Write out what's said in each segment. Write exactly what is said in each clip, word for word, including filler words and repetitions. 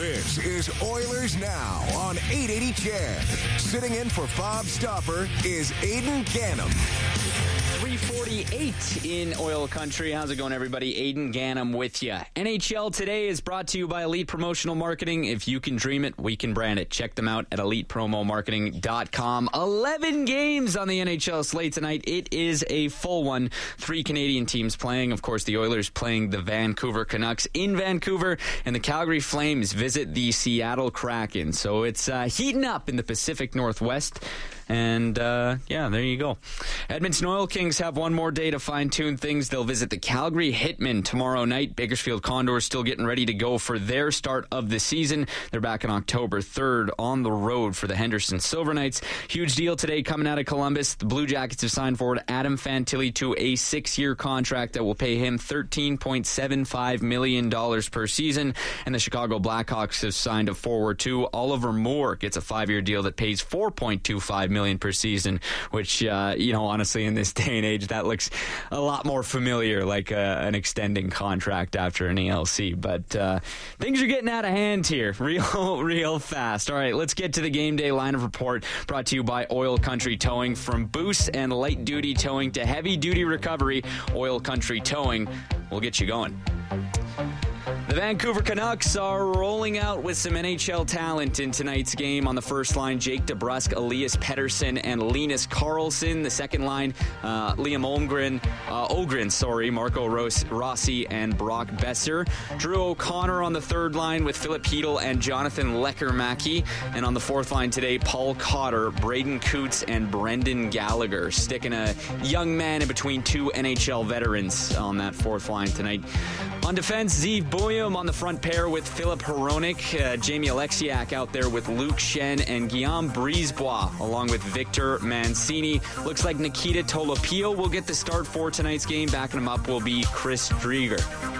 This is Oilers Now on eight eighty C H E D. Sitting in for Bob Stauffer is Aidan Gannam. three forty-eight in Oil Country. How's it going, everybody? Aidan Gannam with you. N H L Today is brought to you by Elite Promotional Marketing. If you can dream it, we can brand it. Check them out at elite promo marketing dot com. eleven games on the N H L slate tonight. It is a full one. Three Canadian teams playing. Of course, the Oilers playing the Vancouver Canucks in Vancouver, and the Calgary Flames visit the Seattle Kraken. So it's uh, heating up in the Pacific Northwest. And, uh, yeah, there you go. Edmonton Oil Kings have one more day to fine-tune things. They'll visit the Calgary Hitmen tomorrow night. Bakersfield Condors still getting ready to go for their start of the season. They're back on October third on the road for the Henderson Silver Knights. Huge deal today coming out of Columbus. The Blue Jackets have signed forward Adam Fantilli to a six-year contract that will pay him thirteen point seven five million dollars per season. And the Chicago Blackhawks have signed a forward too. Oliver Moore gets a five-year deal that pays four point two five million dollars per season, which, uh, you know, honestly, in this day and age, that looks a lot more familiar, like uh, an extending contract after an E L C. But uh, things are getting out of hand here real, real fast. All right, let's get to the game day lineup report brought to you by Oil Country Towing. From boost and light duty towing to heavy duty recovery, Oil Country Towing will get you going. The Vancouver Canucks are rolling out with some N H L talent in tonight's game. On the first line, Jake DeBrusk, Elias Pettersson, and Linus Karlsson. The second line, uh, Liam Holmgren, uh, Ogren, sorry, Marco Ros- Rossi, and Brock Besser. Drew O'Connor on the third line with Philip Hedl and Jonathan Lecker-Mackey. And on the fourth line today, Paul Cotter, Braden Coots, and Brendan Gallagher. Sticking a young man in between two N H L veterans on that fourth line tonight. On defense, Zeev Buium on the front pair with Philip Hronik, uh, Jamie Alexiak out there with Luke Shen, and Guillaume Brisebois along with Victor Mancini. Looks like Nikita Tolopilo will get the start for tonight's game. Backing him up will be Chris Driedger.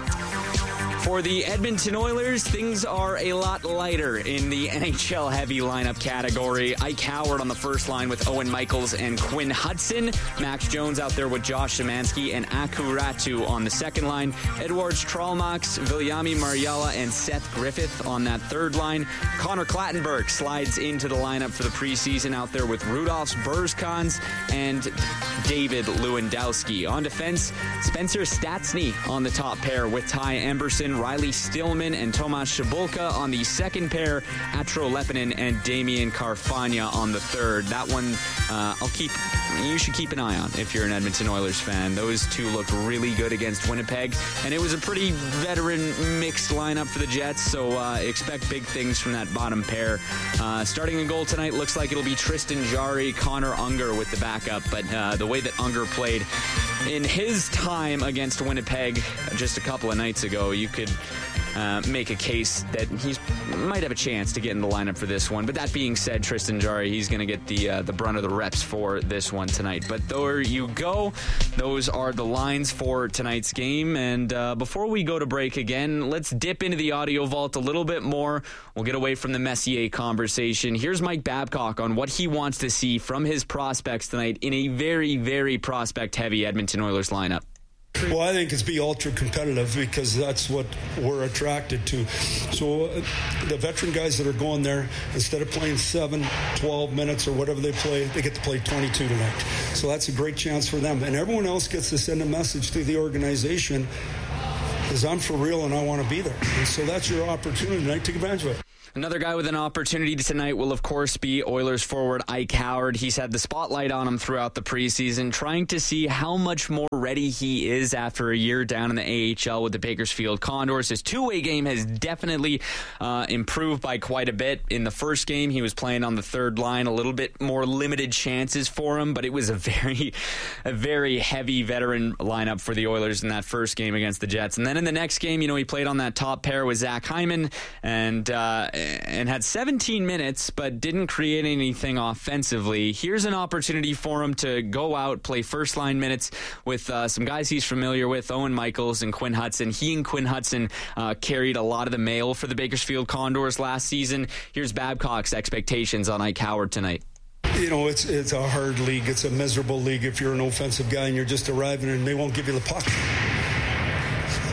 For the Edmonton Oilers, things are a lot lighter in the N H L heavy lineup category. Ike Howard on the first line with Owen Michaels and Quinn Hudson. Max Jones out there with Josh Szymanski and Aku Ratu on the second line. Edwards Tralmax, Viljami Marjala, and Seth Griffith on that third line. Connor Clattenburg slides into the lineup for the preseason out there with Rudolfs Burzkans and David Lewandowski. On defense, Spencer Stastny on the top pair with Ty Emberson, Riley Stillman, and Tomas Chabulka on the second pair, Atro Lepinen and Damian Carfagna on the third. That one, uh, I'll keep. You should keep an eye on if you're an Edmonton Oilers fan. Those two looked really good against Winnipeg, and it was a pretty veteran mixed lineup for the Jets, so uh, expect big things from that bottom pair. Uh, starting in goal tonight looks like it'll be Tristan Jarry, Connor Unger with the backup, but uh, the way that Unger played in his time against Winnipeg just a couple of nights ago, you could uh, make a case that he might have a chance to get in the lineup for this one. But that being said, Tristan Jarry, he's going to get the uh, the brunt of the reps for this one tonight. But there you go. Those are the lines for tonight's game. And uh, before we go to break again, let's dip into the audio vault a little bit more. We'll get away from the Messier conversation. Here's Mike Babcock on what he wants to see from his prospects tonight in a very, very prospect-heavy Edmonton Oilers lineup. Well, I think it's be ultra competitive because that's what we're attracted to. So uh, the veteran guys that are going there, instead of playing seven, twelve minutes or whatever they play, they get to play twenty-two tonight. So that's a great chance for them. And everyone else gets to send a message to the organization because I'm for real and I want to be there. And so that's your opportunity tonight. Take advantage of it. Another guy with an opportunity tonight will, of course, be Oilers forward Ike Howard. He's had the spotlight on him throughout the preseason, trying to see how much more ready he is after a year down in the A H L with the Bakersfield Condors. His two-way game has definitely uh, improved by quite a bit. In the first game, he was playing on the third line, a little bit more limited chances for him, but it was a very, a very heavy veteran lineup for the Oilers in that first game against the Jets. And then in the next game, you know, he played on that top pair with Zach Hyman, and uh, and had seventeen minutes, but didn't create anything offensively. Here's an opportunity for him to go out, play first-line minutes with uh, some guys he's familiar with, Owen Michaels and Quinn Hudson. He and Quinn Hudson uh, carried a lot of the mail for the Bakersfield Condors last season. Here's Babcock's expectations on Ike Howard tonight. You know, it's it's a hard league. It's a miserable league if you're an offensive guy and you're just arriving and they won't give you the puck.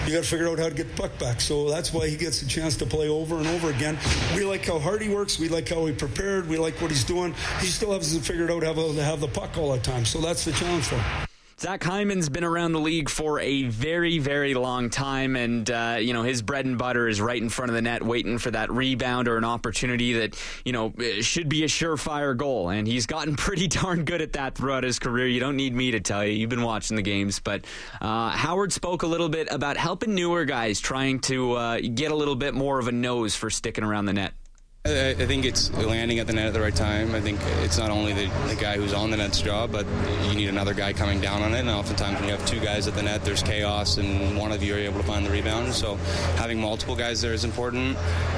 you got to figure out how to get the puck back. So that's why he gets a chance to play over and over again. We like how hard he works. We like how he prepared. We like what he's doing. He still hasn't figured out how to have the puck all the time. So that's the challenge for him. Zach Hyman's been around the league for a very, very long time, and uh, you know his bread and butter is right in front of the net, waiting for that rebound or an opportunity that you know should be a surefire goal. And he's gotten pretty darn good at that throughout his career. You don't need me to tell you; you've been watching the games. But uh, Howard spoke a little bit about helping newer guys, trying to uh, get a little bit more of a nose for sticking around the net. I think it's landing at the net at the right time. I think it's not only the, the guy who's on the net's job, but you need another guy coming down on it. And oftentimes when you have two guys at the net, there's chaos, and one of you are able to find the rebound. So having multiple guys there is important.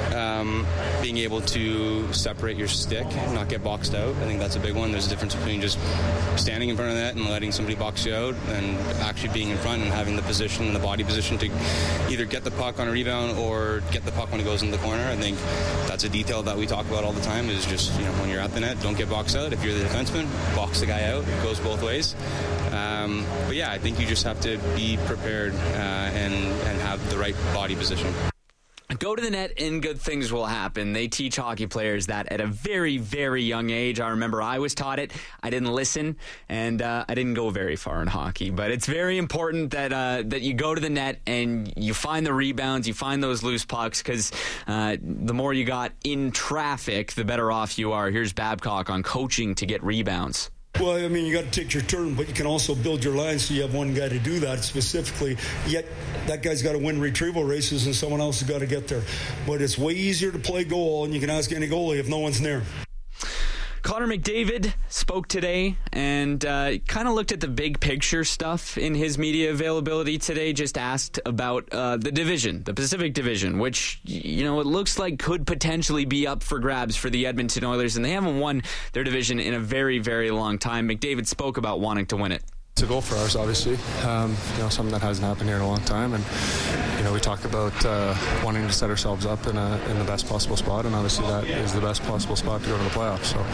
Um, being able to separate your stick, not get boxed out, I think that's a big one. There's a difference between just standing in front of the net and letting somebody box you out, and actually being in front and having the position and the body position to either get the puck on a rebound or get the puck when it goes into the corner. I think that's a detail that we talk about all the time, is just, you know, when you're at the net, don't get boxed out. If you're the defenseman, box the guy out. It goes both ways. Um, but yeah, I think you just have to be prepared uh, and, and have the right body position. Go to the net and good things will happen. They teach hockey players that at a very, very young age. I remember I was taught it. I didn't listen, and uh, I didn't go very far in hockey. But it's very important that uh, that you go to the net and you find the rebounds, you find those loose pucks, because uh, the more you got in traffic, the better off you are. Here's Babcock on coaching to get rebounds. Well, I mean, you got to take your turn, but you can also build your line so you have one guy to do that specifically. Yet that guy's got to win retrieval races and someone else has got to get there. But it's way easier to play goal, and you can ask any goalie if no one's near. Connor McDavid spoke today and uh, kind of looked at the big picture stuff in his media availability today, just asked about uh, the division, the Pacific Division, which, you know, it looks like could potentially be up for grabs for the Edmonton Oilers, and they haven't won their division in a very, very long time. McDavid spoke about wanting to win it. It's a goal for us, obviously. Um, you know, something that hasn't happened here in a long time, and you know, we talk about uh, wanting to set ourselves up in a in the best possible spot, and obviously that is the best possible spot to go to the playoffs. So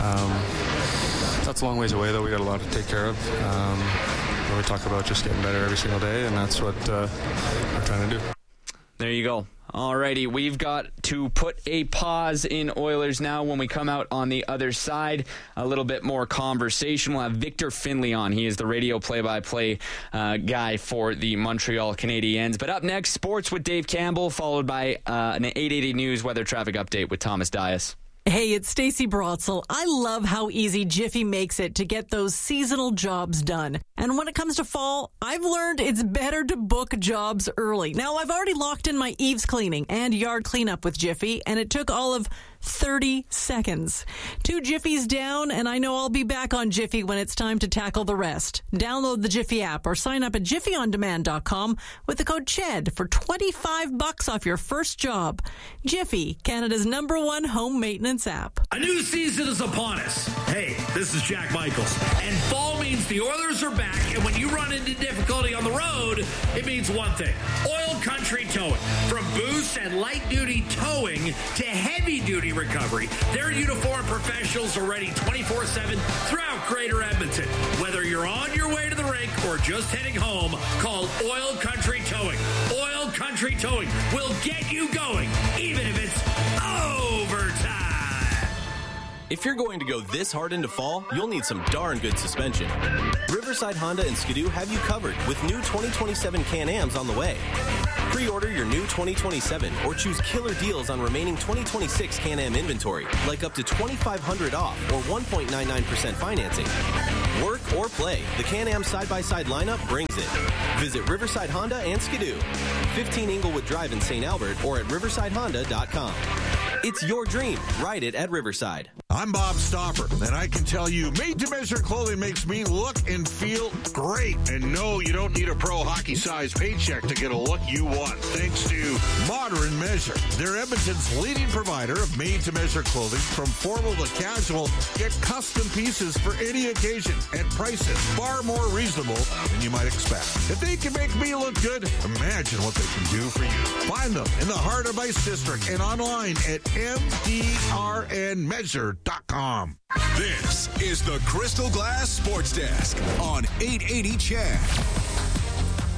um, that's a long ways away, though. We got a lot to take care of. Um, we talk about just getting better every single day, and that's what uh, we're trying to do. There you go. Alrighty, we've got to put a pause in Oilers now. When we come out on the other side, a little bit more conversation. We'll have Victor Finley on. He is the radio play-by-play uh, guy for the Montreal Canadiens. But up next, sports with Dave Campbell, followed by uh, an eight eighty News weather traffic update with Thomas Dias. Hey, it's Stacey Brotzel. I love how easy Jiffy makes it to get those seasonal jobs done. And when it comes to fall, I've learned it's better to book jobs early. Now, I've already locked in my eaves cleaning and yard cleanup with Jiffy, and it took all of thirty seconds. Two Jiffies down, and I know I'll be back on Jiffy when it's time to tackle the rest. Download the Jiffy app or sign up at jiffy on demand dot com with the code CHED for twenty-five bucks off your first job. Jiffy, Canada's number one home maintenance app. A new season is upon us. Hey, this is Jack Michaels. And fall means the Oilers are back, and when you run into difficulty on the road, it means one thing. Oil Country Towing. From boost and light-duty towing to heavy-duty recovery, their uniformed professionals are ready twenty-four seven throughout Greater Edmonton. Whether you're on your way to the rink or just heading home, call Oil Country Towing. Oil Country Towing will get you going, even if it's overtime. If you're going to go this hard into fall, you'll need some darn good suspension. Riverside Honda and Skidoo have you covered with new twenty twenty-seven Can-Ams on the way. Pre-order your new twenty twenty-seven or choose killer deals on remaining twenty twenty-six Can-Am inventory, like up to twenty-five hundred dollars off or one point nine nine percent financing. Work or play, the Can-Am side-by-side lineup brings it. Visit Riverside Honda and Skidoo, fifteen Inglewood Drive in Saint Albert, or at riverside honda dot com. It's your dream. Ride it at Riverside. I'm Bob Stauffer, and I can tell you, made-to-measure clothing makes me look and feel great. And no, you don't need a pro hockey-sized paycheck to get a look you want, thanks to Modern Measure. They're Edmonton's leading provider of made-to-measure clothing. From formal to casual, get custom pieces for any occasion at prices far more reasonable than you might expect. If they can make me look good, imagine what they can do for you. Find them in the heart of Ice District and online at m d r n measure dot com. This is the Crystal Glass Sports Desk on eight eighty C H E D.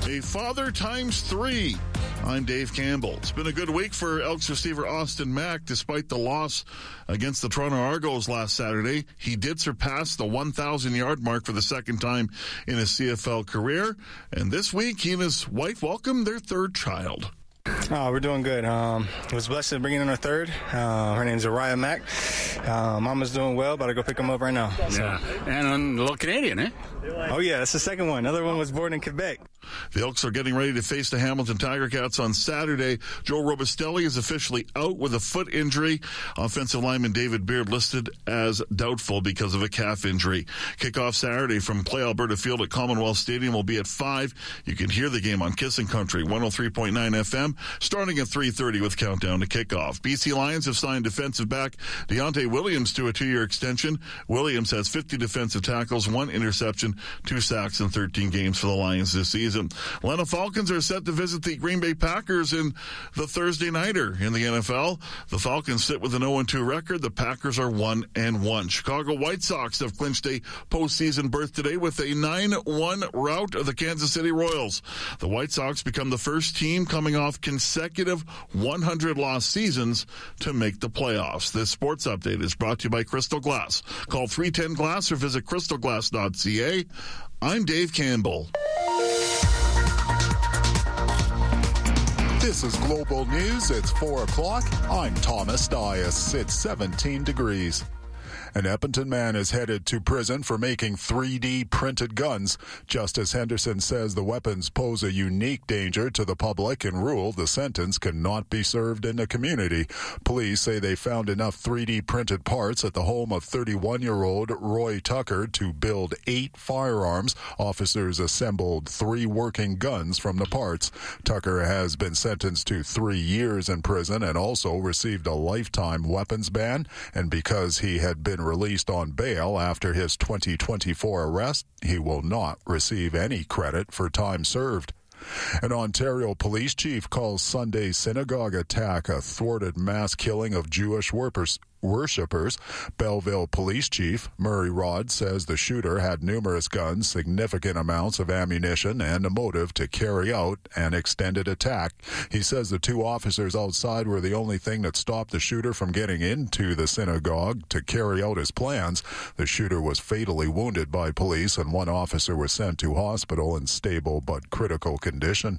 A father times three. I'm Dave Campbell. It's been a good week for Elks receiver Austin Mack. Despite the loss against the Toronto Argos last Saturday, he did surpass the one thousand yard mark for the second time in his C F L career. And this week, he and his wife welcomed their third child. Oh, we're doing good. Um, was blessed to bring in our third. Uh, her name's Araya Mack. Uh, Mama's doing well. About to go pick him up right now. Yeah, and a little Canadian, eh? Oh, yeah, that's the second one. Another one was born in Quebec. The Elks are getting ready to face the Hamilton Tiger Cats on Saturday. Joe Robustelli is officially out with a foot injury. Offensive lineman David Beard listed as doubtful because of a calf injury. Kickoff Saturday from Play Alberta Field at Commonwealth Stadium will be at five. You can hear the game on Kissin' Country, one oh three point nine F M, starting at three thirty with countdown to kickoff. B C Lions have signed defensive back Deontay Williams to a two-year extension. Williams has fifty defensive tackles, one interception, two sacks in thirteen games for the Lions this season. Atlanta Falcons are set to visit the Green Bay Packers in the Thursday nighter in the N F L. The Falcons sit with an oh and two record. The Packers are one and one. Chicago White Sox have clinched a postseason berth today with a nine one rout of the Kansas City Royals. The White Sox become the first team coming off consecutive one hundred loss seasons to make the playoffs. This sports update is brought to you by Crystal Glass. Call three ten glass or visit crystal glass dot c a. I'm Dave Campbell. This is Global News. It's four o'clock. I'm Thomas Dias. It's seventeen degrees. An Edmonton man is headed to prison for making three D printed guns. Justice Henderson says the weapons pose a unique danger to the public and ruled the sentence cannot be served in the community. Police say they found enough three D printed parts at the home of thirty-one-year-old Roy Tucker to build eight firearms. Officers assembled three working guns from the parts. Tucker has been sentenced to three years in prison and also received a lifetime weapons ban. And because he had been released on bail after his twenty twenty-four arrest, he will not receive any credit for time served. An Ontario police chief calls Sunday's synagogue attack a thwarted mass killing of Jewish worshippers. Worshippers. Belleville Police Chief Murray Rod says the shooter had numerous guns, significant amounts of ammunition, and a motive to carry out an extended attack. He says the two officers outside were the only thing that stopped the shooter from getting into the synagogue to carry out his plans. The shooter was fatally wounded by police, and one officer was sent to hospital in stable but critical condition.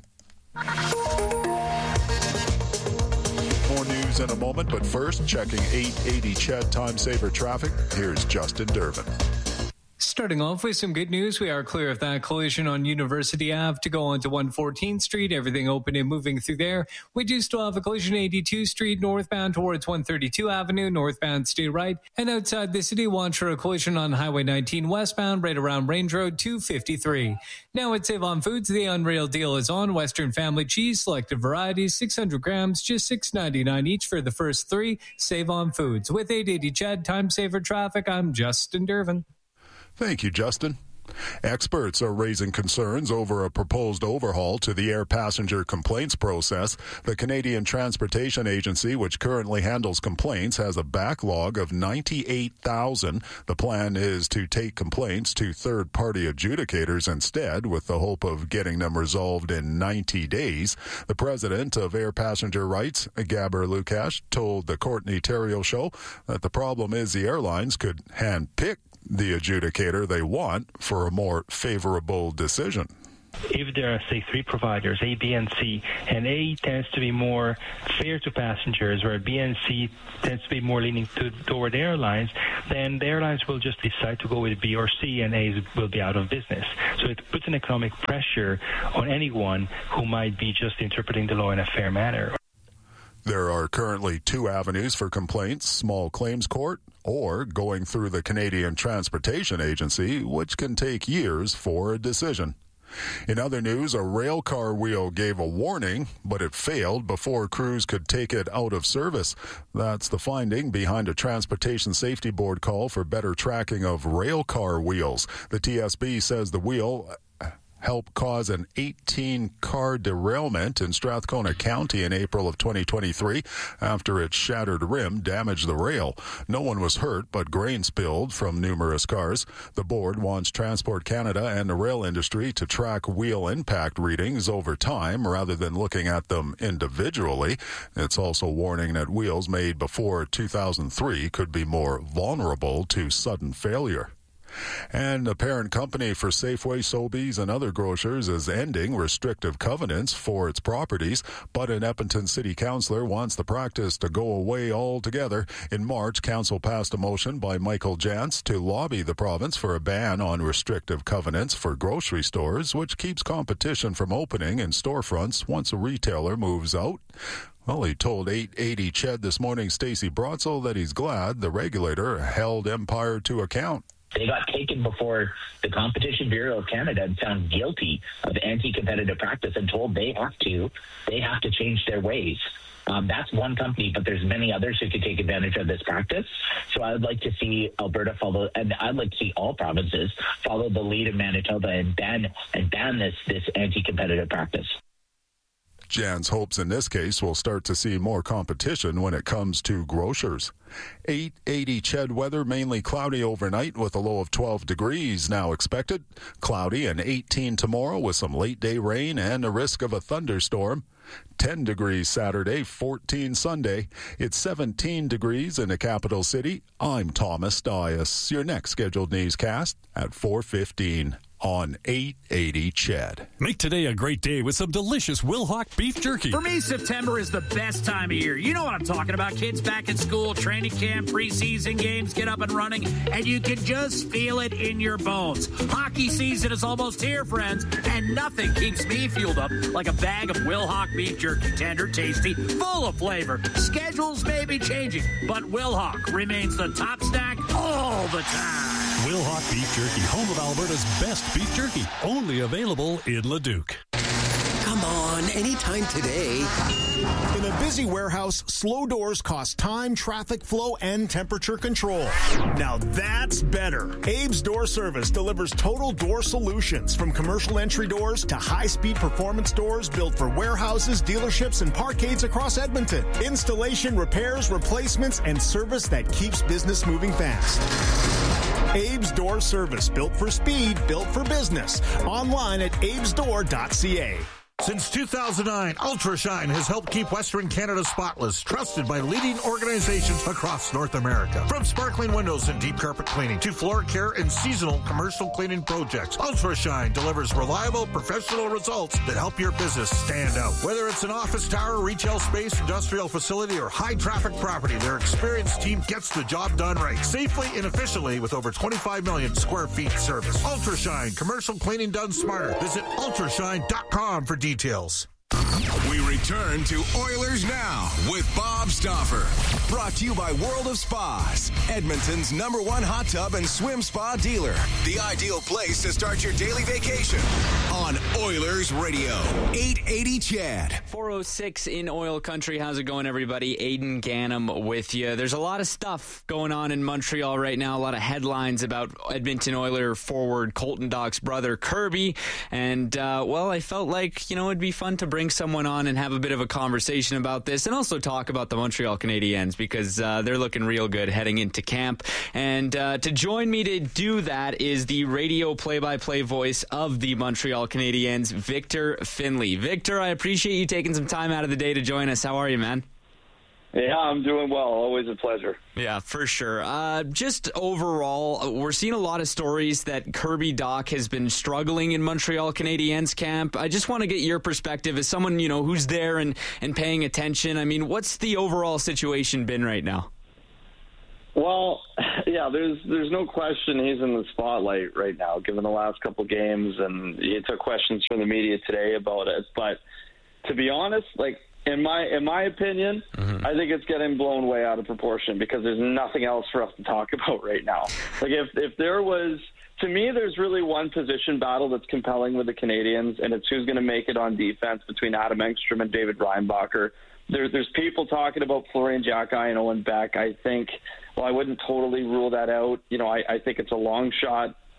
More news in a moment, but first, checking eight eighty Ched Time Saver traffic. Here's Justin Durbin. Starting off with some good news, we are clear of that collision on University Avenue to go on to one fourteenth Street. Everything open and moving through there. We do still have a collision eighty-two Street northbound towards one thirty-two Avenue. Northbound, stay right. And outside the city, watch for a collision on Highway nineteen westbound right around Range Road two fifty-three. Now at Save On Foods, the Unreal deal is on. Western Family Cheese, selected varieties, six hundred grams, just six ninety-nine each for the first three. Save On Foods. With eight eighty Ched Time Saver traffic, I'm Justin Durbin. Thank you, Justin. Experts are raising concerns over a proposed overhaul to the air passenger complaints process. The Canadian Transportation Agency, which currently handles complaints, has a backlog of ninety-eight thousand. The plan is to take complaints to third-party adjudicators instead, with the hope of getting them resolved in ninety days. The president of Air Passenger Rights, Gabor Lukash, told the Courtney Terrio Show that the problem is the airlines could hand-pick the adjudicator they want for a more favorable decision. If there are, say, three providers, A, B, and C, and A tends to be more fair to passengers, where B and C tends to be more leaning to, toward airlines, then the airlines will just decide to go with B or C, and A will be out of business. So it puts an economic pressure on anyone who might be just interpreting the law in a fair manner. There are currently two avenues for complaints: small claims court or going through the Canadian Transportation Agency, which can take years for a decision. In other news, a rail car wheel gave a warning, but it failed before crews could take it out of service. That's the finding behind a Transportation Safety Board call for better tracking of rail car wheels. The T S B says the wheel helped cause an eighteen-car derailment in Strathcona County in April of twenty twenty-three after its shattered rim damaged the rail. No one was hurt, but grain spilled from numerous cars. The board wants Transport Canada and the rail industry to track wheel impact readings over time rather than looking at them individually. It's also warning that wheels made before two thousand three could be more vulnerable to sudden failure. And the parent company for Safeway, Sobeys, and other grocers is ending restrictive covenants for its properties, but an Edmonton City Councillor wants the practice to go away altogether. In March, Council passed a motion by Michael Jantz to lobby the province for a ban on restrictive covenants for grocery stores, which keeps competition from opening in storefronts once a retailer moves out. Well, he told eight eighty C H E D this morning, Stacey Brotzel, that he's glad the regulator held Empire to account. They got taken before the Competition Bureau of Canada and found guilty of anti-competitive practice and told they have to, they have to change their ways. Um, that's one company, but there's many others who could take advantage of this practice. So I'd like to see Alberta follow, and I'd like to see all provinces follow the lead of Manitoba and ban and ban this this anti-competitive practice. Jan's hopes in this case will start to see more competition when it comes to grocers. eight eighty C H E D weather, mainly cloudy overnight with a low of twelve degrees now expected. Cloudy and eighteen tomorrow with some late day rain and a risk of a thunderstorm. ten degrees Saturday, fourteen Sunday. It's seventeen degrees in the capital city. I'm Thomas Dias. Your next scheduled newscast at four fifteen. On eight eighty C H E D. Make today a great day with some delicious Wilhauk beef jerky. For me, September is the best time of year. You know what I'm talking about. Kids back in school, training camp, preseason games get up and running, and you can just feel it in your bones. Hockey season is almost here, friends, and nothing keeps me fueled up like a bag of Wilhauk beef jerky. Tender, tasty, full of flavor. Schedules may be changing, but Wilhauk remains the top snack all the time. Wilhauk beef jerky, home of Alberta's best beef jerky, only available in Leduc. Come on, anytime today. In a busy warehouse, slow doors cost time, traffic flow, and temperature control. Now that's better. Abe's Door Service delivers total door solutions, from commercial entry doors to high-speed performance doors built for warehouses, dealerships, and parkades across Edmonton. Installation, repairs, replacements, and service that keeps business moving fast. Abe's Door Service, built for speed, built for business. Online at abes door dot c a. Since two thousand nine, UltraShine has helped keep Western Canada spotless, trusted by leading organizations across North America. From sparkling windows and deep carpet cleaning to floor care and seasonal commercial cleaning projects, UltraShine delivers reliable, professional results that help your business stand out. Whether it's an office tower, retail space, industrial facility, or high-traffic property, their experienced team gets the job done right, safely and efficiently with over twenty-five million square feet service. UltraShine, commercial cleaning done smarter. Visit ultrashine dot com for details. We return to Oilers Now with Bob Stauffer. Brought to you by World of Spas, Edmonton's number one hot tub and swim spa dealer. The ideal place to start your daily vacation on Oilers Radio, eight eighty C H E D. four oh six in Oil Country. How's it going, everybody? Aidan Gannam with you. There's a lot of stuff going on in Montreal right now. A lot of headlines about Edmonton Oiler forward Colton Dach's brother, Kirby. And, uh, well, I felt like, you know, it'd be fun to bring someone on and have a bit of a conversation about this, and also talk about the Montreal Canadiens, because uh, they're looking real good heading into camp. And uh, to join me to do that is the radio play-by-play voice of the Montreal Canadiens, Victor Finlay. Victor, I appreciate you taking some time out of the day to join us. How are you, man? Yeah, I'm doing well. Always a pleasure. Yeah, for sure. Uh, just overall, we're seeing a lot of stories that Kirby Dach has been struggling in Montreal Canadiens camp. I just want to get your perspective as someone, you know, who's there and, and paying attention. I mean, what's the overall situation been right now? Well, yeah, there's there's no question he's in the spotlight right now, given the last couple games, and he took questions from the media today about it. But to be honest, like, In my in my opinion, mm-hmm. I think it's getting blown way out of proportion, because there's nothing else for us to talk about right now. Like, if if there was, to me, there's really one position battle that's compelling with the Canadiens, and it's who's going to make it on defense between Adam Engstrom and David Reinbacher. There, there's people talking about Florian Xhekaj and Owen Beck. I think, well, I wouldn't totally rule that out. You know, I, I think it's a long shot.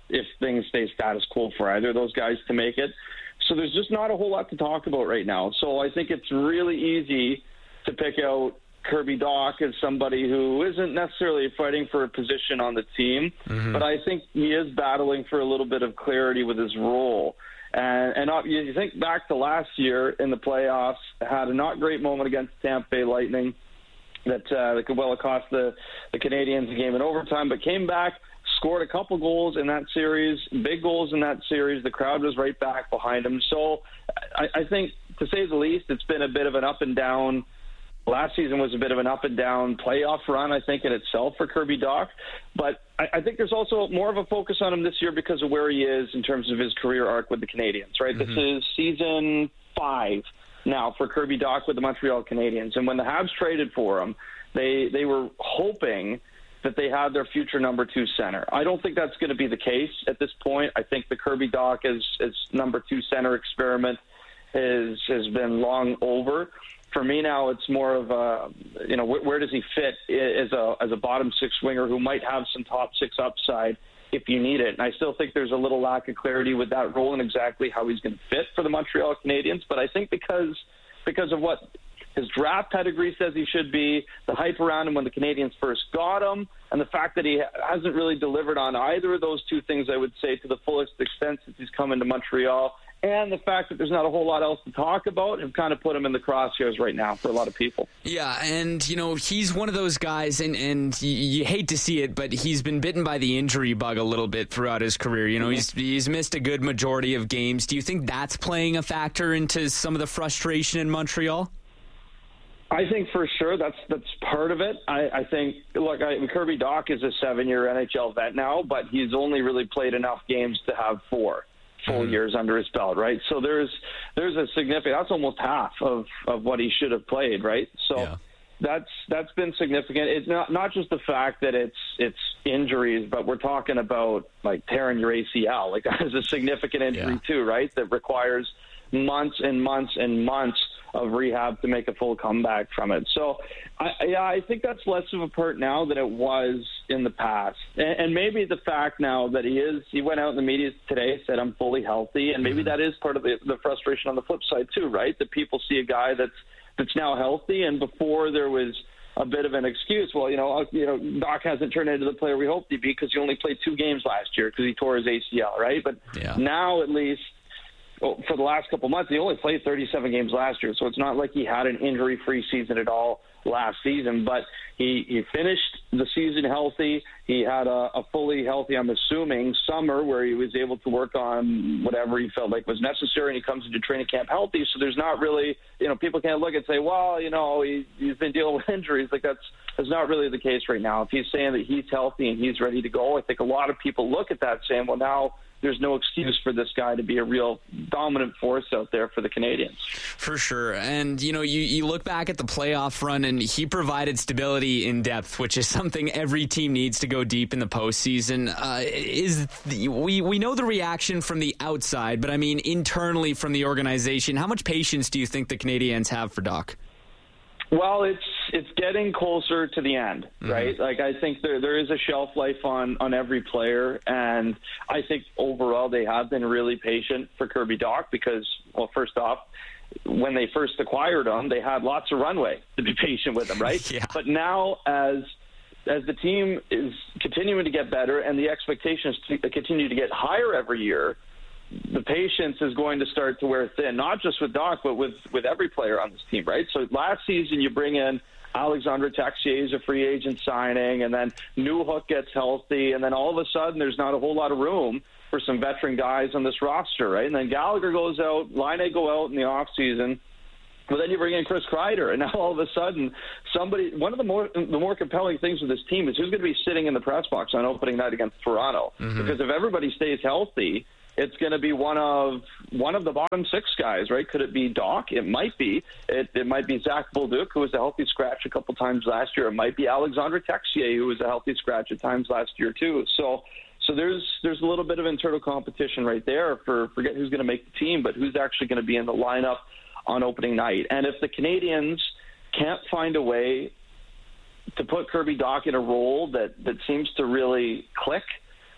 if things stay status quo for either of those guys to make it. So there's just not a whole lot to talk about right now. So I think it's really easy to pick out Kirby Dach as somebody who isn't necessarily fighting for a position on the team, mm-hmm. but I think he is battling for a little bit of clarity with his role. And, and you think back to last year in the playoffs, had a not great moment against Tampa Bay Lightning that, uh, that could well have cost the, the Canadiens a game in overtime, but came back, scored a couple goals in that series, big goals in that series. The crowd was right back behind him. So I, I think, to say the least, it's been a bit of an up and down. Last season was a bit of an up and down playoff run, I think, in itself for Kirby Dach. But I, I think there's also more of a focus on him this year because of where he is in terms of his career arc with the Canadiens, right? Mm-hmm. This is season five now for Kirby Dach with the Montreal Canadiens. And when the Habs traded for him, they, they were hoping that they had their future number two center. I don't think that's going to be the case at this point. I think the Kirby Dach as, as number two center experiment is, has been long over. For me now, it's more of a, you know, where, where does he fit as a as a bottom six winger who might have some top six upside if you need it. And I still think there's a little lack of clarity with that role and exactly how he's going to fit for the Montreal Canadiens. But I think because because of what his draft pedigree says he should be, the hype around him when the Canadiens first got him, and the fact that he hasn't really delivered on either of those two things, I would say, to the fullest extent since he's come into Montreal, and the fact that there's not a whole lot else to talk about, have kind of put him in the crosshairs right now for a lot of people. Yeah, and, you know, he's one of those guys, and, and you, you hate to see it, but he's been bitten by the injury bug a little bit throughout his career. You know, mm-hmm. he's, he's missed a good majority of games. Do you think that's playing a factor into some of the frustration in Montreal? I think for sure that's that's part of it. I, I think, look, I, Kirby Dach is a seven-year N H L vet now, but he's only really played enough games to have four full mm-hmm. years under his belt, right? So there's there's a significant, that's almost half of, of what he should have played, right? So yeah. that's that's been significant. It's not not just the fact that it's it's injuries, but we're talking about like tearing your A C L. Like that is a significant injury yeah. too, right? That requires months and months and months of rehab to make a full comeback from it. So, I, yeah, I think that's less of a part now than it was in the past. And, and maybe the fact now that he is, he went out in the media today, said, I'm fully healthy, and maybe mm-hmm. that is part of the, the frustration on the flip side too, right? That people see a guy that's that's now healthy, and before there was a bit of an excuse. Well, you know, you know, Dach hasn't turned into the player we hoped he'd be because he only played two games last year because he tore his A C L, right? But yeah. now at least, well, for the last couple months, he only played thirty-seven games last year, so it's not like he had an injury-free season at all last season. But he, he finished the season healthy. He had a, a fully healthy, I'm assuming, summer where he was able to work on whatever he felt like was necessary, and he comes into training camp healthy. So there's not really, you know, people can't look and say, well, you know, he, he's been dealing with injuries. Like that's, that's not really the case right now. If he's saying that he's healthy and he's ready to go, I think a lot of people look at that saying, well, now there's no excuse for this guy to be a real dominant force out there for the Canadiens. For sure. And, you know, you, you look back at the playoff run, and he provided stability in depth, which is something every team needs to go deep in the postseason. Uh, is the, we, we know the reaction from the outside, but, I mean, internally from the organization, how much patience do you think the Canadiens have for Dach? Well, it's it's getting closer to the end, right? Mm-hmm. Like I think there there is a shelf life on, on every player, and I think overall they have been really patient for Kirby Dach because, well, first off, when they first acquired him, they had lots of runway to be patient with him, right? yeah. But now as as the team is continuing to get better and the expectations to continue to get higher every year, the patience is going to start to wear thin, not just with Dach, but with, with every player on this team, right? So last season you bring in Alexandre Texier as a free agent signing, and then Newhook gets healthy, and then all of a sudden there's not a whole lot of room for some veteran guys on this roster, right? And then Gallagher goes out, Laine go out in the offseason, but then you bring in Chris Kreider, and now all of a sudden somebody, one of the more the more compelling things with this team is who's going to be sitting in the press box on opening night against Toronto. Mm-hmm. Because if everybody stays healthy, it's going to be one of one of the bottom six guys, right? Could it be Dach? It might be. It, it might be Zach Bolduc, who was a healthy scratch a couple times last year. It might be Alexandre Texier, who was a healthy scratch at times last year too. So, so there's there's a little bit of internal competition right there for forget who's going to make the team, but who's actually going to be in the lineup on opening night. And if the Canadiens can't find a way to put Kirby Dach in a role that that seems to really click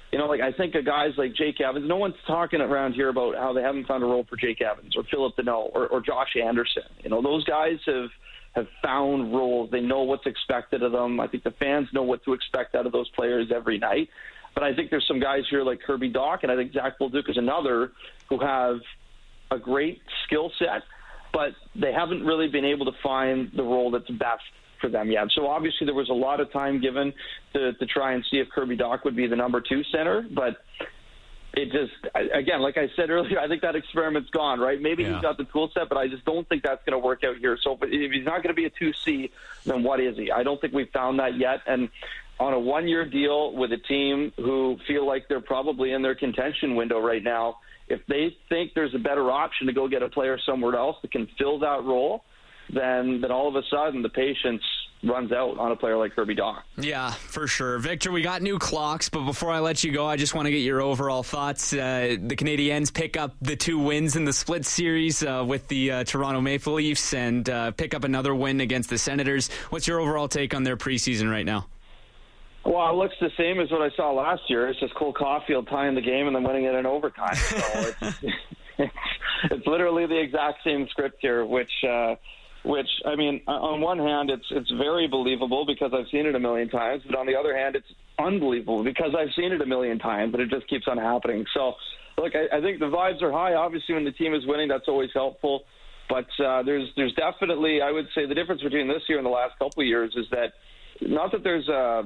You know, like I think of guys like Jake Evans. No one's talking around here about how they haven't found a role for Jake Evans or Philip Deneau or, or Josh Anderson. You know, those guys have have found roles. They know what's expected of them. I think the fans know what to expect out of those players every night. But I think there's some guys here like Kirby Dach, and I think Zach Bolduc is another who have a great skill set, but they haven't really been able to find the role that's best for them yet. So obviously there was a lot of time given to, to try and see if Kirby Dach would be the number two center, but it just, again, like I said earlier, I think that experiment's gone, right? Maybe yeah. he's got the tool set, but I just don't think that's going to work out here. So if he's not going to be a two C, then what is he? I don't think we've found that yet. And on a one-year deal with a team who feel like they're probably in their contention window right now, if they think there's a better option to go get a player somewhere else that can fill that role, then then all of a sudden the patience runs out on a player like Kirby Dach. Yeah, for sure. Victor, we got new clocks, but before I let you go, I just want to get your overall thoughts. Uh, the Canadiens pick up the two wins in the split series uh, with the uh, Toronto Maple Leafs and uh, pick up another win against the Senators. What's your overall take on their preseason right now? Well, it looks the same as what I saw last year. It's just Cole Caulfield tying the game and then winning it in overtime. So it's, it's, it's literally the exact same script here, which, uh, which I mean, on one hand, it's it's very believable because I've seen it a million times, but on the other hand, it's unbelievable because I've seen it a million times, but it just keeps on happening. So, look, I, I think the vibes are high. Obviously, when the team is winning, that's always helpful. But uh, there's there's definitely, I would say, the difference between this year and the last couple of years is that not that there's a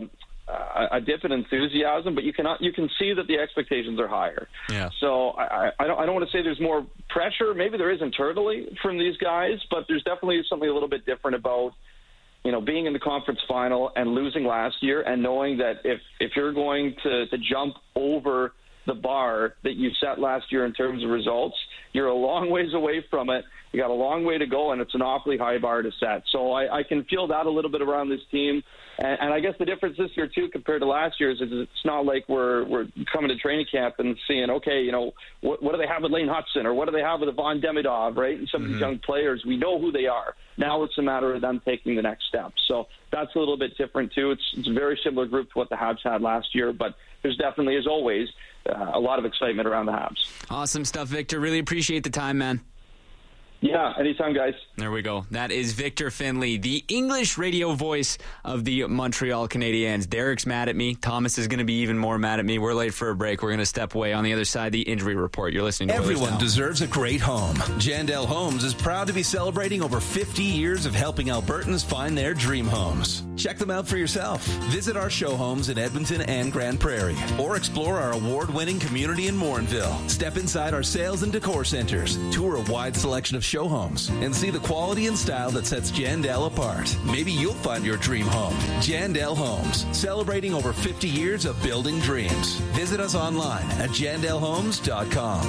a dip in enthusiasm, but you cannot you can see that the expectations are higher. Yeah. So I, I don't I don't want to say there's more pressure. Maybe there is internally from these guys, but there's definitely something a little bit different about, you know, being in the conference final and losing last year and knowing that if if you're going to, to jump over the bar that you set last year in terms of results, you're a long ways away from it. You got a long way to go, and it's an awfully high bar to set. So I, I can feel that a little bit around this team. And, and I guess the difference this year, too, compared to last year's, is it's not like we're we're coming to training camp and seeing, okay, you know, what, what do they have with Lane Hutson or what do they have with Ivan Demidov, right? And some mm-hmm. of these young players, we know who they are. Now it's a matter of them taking the next step. So that's a little bit different, too. It's, it's a very similar group to what the Habs had last year, but there's definitely, as always, uh, a lot of excitement around the Habs. Awesome stuff, Victor. Really appreciate the time, man. Yeah, anytime, guys. There we go. That is Victor Finley, the English radio voice of the Montreal Canadiens. Derek's mad at me. Thomas is going to be even more mad at me. We're late for a break. We're going to step away. On the other side, the injury report. You're listening to Everyone deserves a great home. Jandel Homes is proud to be celebrating over fifty years of helping Albertans find their dream homes. Check them out for yourself. Visit our show homes in Edmonton and Grand Prairie, or explore our award-winning community in Morinville. Step inside our sales and decor centers, tour a wide selection of show homes, and see the quality and style that sets Jandel apart. Maybe you'll find your dream home. Jandel Homes, celebrating over fifty years of building dreams. Visit us online at jandel homes dot com.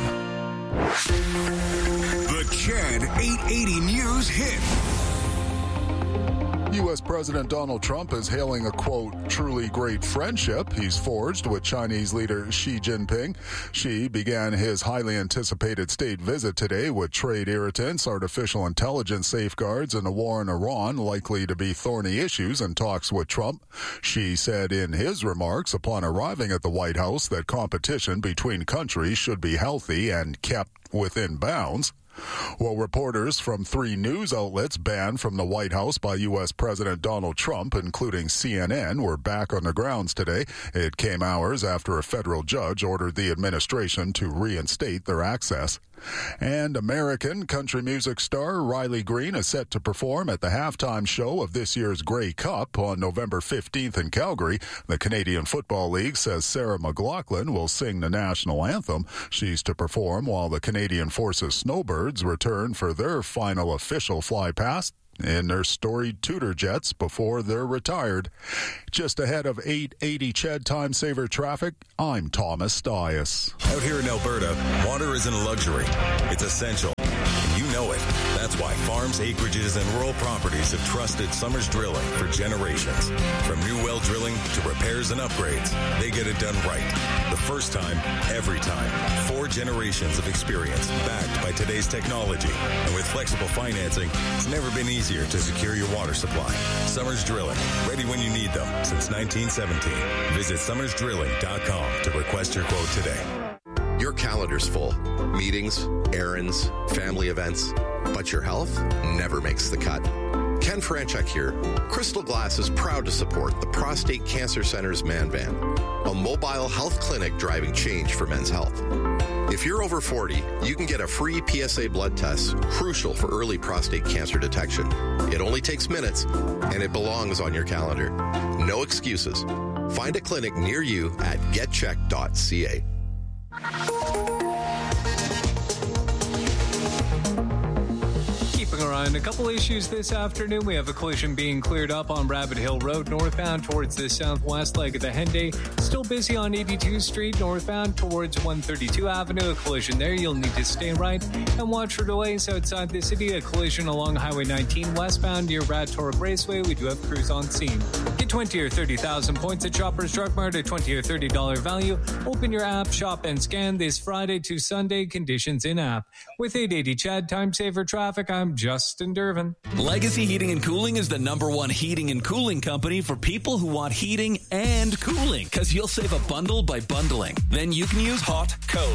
The Chad eight eighty News Hit. U S. President Donald Trump is hailing a, quote, truly great friendship he's forged with Chinese leader Xi Jinping. Xi began his highly anticipated state visit today with trade irritants, artificial intelligence safeguards, and a war in Iran likely to be thorny issues in talks with Trump. Xi said in his remarks upon arriving at the White House that competition between countries should be healthy and kept within bounds. Well, reporters from three news outlets banned from the White House by U S. President Donald Trump, including C N N, were back on the grounds today. It came hours after a federal judge ordered the administration to reinstate their access. And American country music star Riley Green is set to perform at the halftime show of this year's Grey Cup on November fifteenth in Calgary. The Canadian Football League says Sarah McLachlan will sing the national anthem. She's to perform while the Canadian Forces Snowbirds return for their final official fly past in their storied Tudor jets before they're retired. Just ahead of eight eighty Ched Time Saver traffic, I'm Thomas Dias. Out here in Alberta, water isn't a luxury. It's essential. And you know it. That's why by farms, acreages, and rural properties have trusted Summers Drilling for generations. From new well drilling to repairs and upgrades, they get it done right. The first time, every time. Four generations of experience backed by today's technology. And with flexible financing, it's never been easier to secure your water supply. Summers Drilling, ready when you need them since nineteen seventeen. Visit summers drilling dot com to request your quote today. Your calendar's full. Meetings, errands, family events. But your health never makes the cut. Ken Franchuk here. Crystal Glass is proud to support the Prostate Cancer Center's Man Van, a mobile health clinic driving change for men's health. If you're over forty, you can get a free P S A blood test, crucial for early prostate cancer detection. It only takes minutes, and it belongs on your calendar. No excuses. Find a clinic near you at get check dot c a. Keeping our eye on a couple issues this afternoon. We have a collision being cleared up on Rabbit Hill Road northbound towards the southwest leg of the Henday. Still busy on eighty-two Street northbound towards one thirty-two Avenue. A collision there. You'll need to stay right and watch for delays outside the city. A collision along Highway nineteen westbound near Rad Torque Raceway. We do have crews on scene. Get twenty or thirty thousand points at Shoppers Drug Mart at twenty or thirty dollars value. Open your app, shop, and scan this Friday to Sunday. Conditions in app. With eight eighty Chad Time Saver Traffic, I'm Justin Dervin. Legacy Heating and Cooling is the number one heating and cooling company for people who want heating and cooling, because you'll save a bundle by bundling. Then you can use hot, cold,